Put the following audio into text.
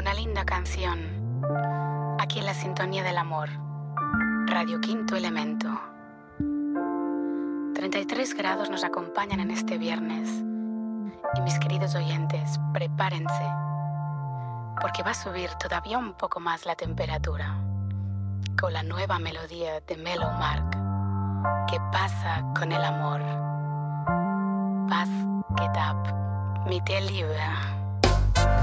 una linda canción, aquí en la sintonía del amor, Radio Quinto Elemento. 33 grados nos acompañan en este viernes y mis queridos oyentes, prepárense, porque va a subir todavía un poco más la temperatura con la nueva melodía de Mellow Mark. ¿Qué pasa con el amor? Was geht ab mit der Liebe?